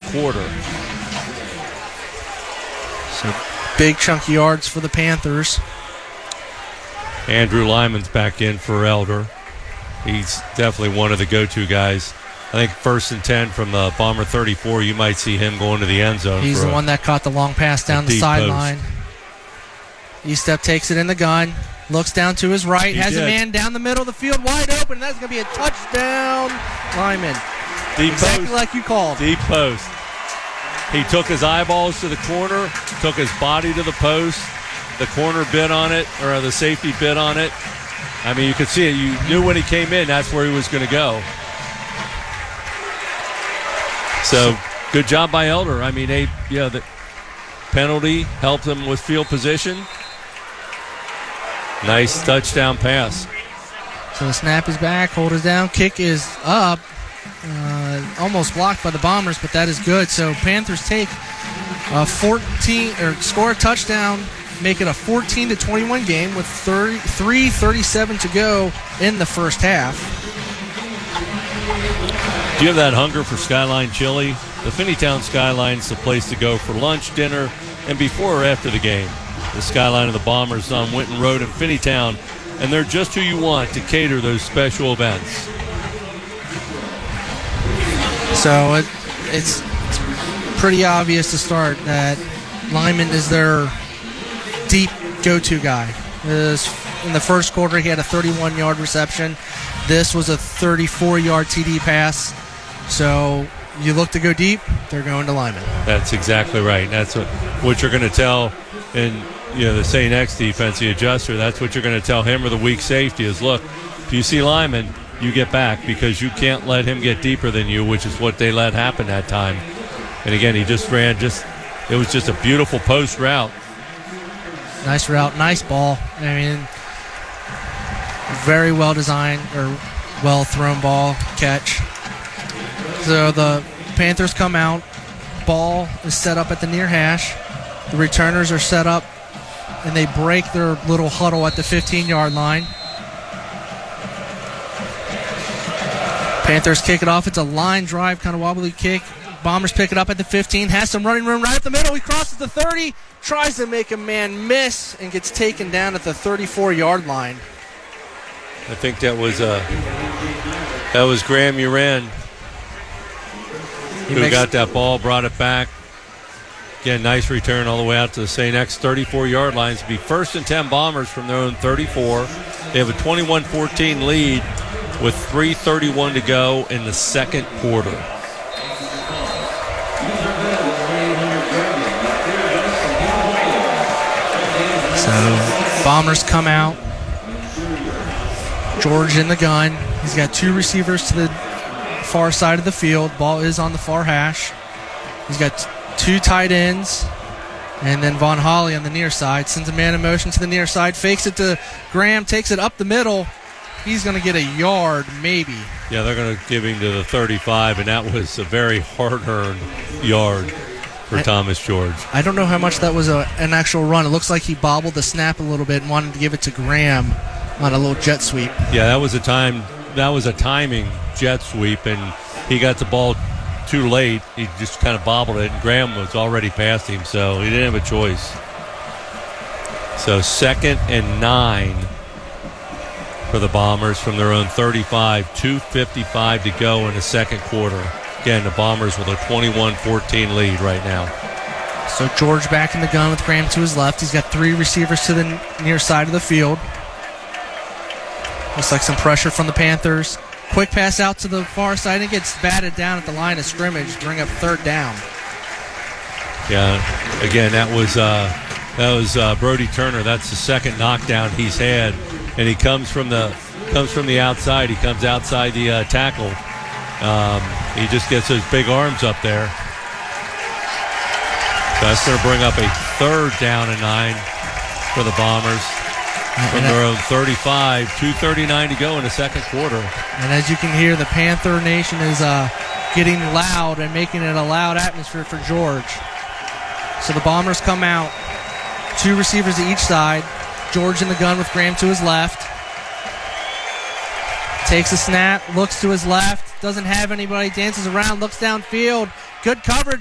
quarter. So big chunky yards for the Panthers. Andrew Lyman's back in for Elder. He's definitely one of the go-to guys. I think 1st and 10 from the Bomber 34, you might see him going to the end zone. He's the one that caught the long pass down the sideline. Estep takes it in the gun, looks down to his right, has a man down the middle of the field wide open. That's going to be a touchdown. Lyman. Deep exactly post. Like you called. Deep post. He took his eyeballs to the corner, took his body to the post. The corner bit on it, or the safety bit on it. I mean, you could see it. You knew when he came in, that's where he was going to go. So, good job by Elder. I mean, the penalty helped them with field position. Nice touchdown pass. So the snap is back, hold is down, kick is up. Almost blocked by the Bombers, but that is good. So Panthers take score a touchdown, make it a 14-21 game with 3:37 to go in the first half. Do you have that hunger for Skyline Chili? The Finneytown Skyline's the place to go for lunch, dinner, and before or after the game. The Skyline of the Bombers on Winton Road in Finneytown, and they're just who you want to cater those special events. So it's pretty obvious to start that Lyman is their deep go-to guy. In the first quarter, he had a 31-yard reception. This was a 34-yard TD pass. So you look to go deep, they're going to Lyman. That's exactly right. That's what you're going to tell in the St. X defense, the adjuster. That's what you're going to tell him or the weak safety is, look, if you see Lyman, you get back because you can't let him get deeper than you, which is what they let happen that time. And again, he just ran it was just a beautiful post route. Nice route, nice ball. I mean, very well designed or well thrown ball catch. So the Panthers come out. Ball is set up at the near hash. The returners are set up, and they break their little huddle at the 15-yard line. Panthers kick it off. It's a line drive, kind of wobbly kick. Bombers pick it up at the 15. Has some running room right at the middle. He crosses the 30. Tries to make a man miss and gets taken down at the 34-yard line. I think that was Graham Uran who got that ball, brought it back. Again, nice return all the way out to the St. X 34-yard line. It'll be 1st and 10 Bombers from their own 34. They have a 21-14 lead with 3:31 to go in the second quarter. So Bombers come out. George in the gun. He's got two receivers to the far side of the field. Ball is on the far hash. He's got two tight ends. And then Von Holly on the near side. Sends a man in motion to the near side. Fakes it to Graham. Takes it up the middle. He's going to get a yard, maybe. Yeah, they're going to give him to the 35, and that was a very hard-earned yard for Thomas George. I don't know how much that was an actual run. It looks like he bobbled the snap a little bit and wanted to give it to Graham on a little jet sweep. Yeah, that was a timing jet sweep, and he got the ball too late. He just kind of bobbled it, and Graham was already past him, so he didn't have a choice. So 2nd and 9 for the Bombers from their own 35, 2:55 to go in the second quarter. Again, the Bombers with a 21-14 lead right now. So George back in the gun with Graham to his left. He's got three receivers to the near side of the field. Looks like some pressure from the Panthers. Quick pass out to the far side and gets batted down at the line of scrimmage to bring up 3rd down. Yeah, again, that was Brody Turner. That's the second knockdown he's had. And he comes from the outside. He comes outside the tackle. He just gets those big arms up there. So that's going to bring up a 3rd down and 9 for the Bombers from their own 35. 2:39 to go in the second quarter. And as you can hear, the Panther Nation is getting loud and making it a loud atmosphere for George. So the Bombers come out. Two receivers to each side. George in the gun with Graham to his left. Takes a snap, looks to his left, doesn't have anybody, dances around, looks downfield. Good coverage